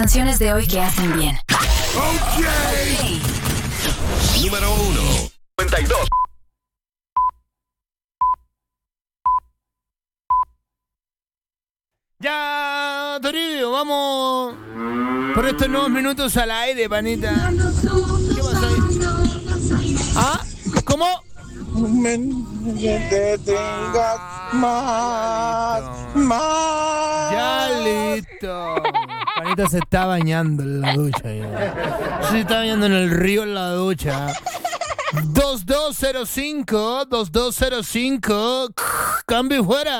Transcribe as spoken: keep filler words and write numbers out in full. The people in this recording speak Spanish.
Canciones de hoy que hacen bien. Ok. Número uno. noventa y dos. Ya, Toribio, vamos por estos nuevos minutos al aire, panita. ¿Qué pasa ahí? ¿Ah? ¿Cómo? Me detengas más, más. Ya listo. Panita se está bañando en la ducha. Ya. Se está bañando en el río en la ducha. dos dos cero cinco, dos dos cero cinco. Cambio fuera.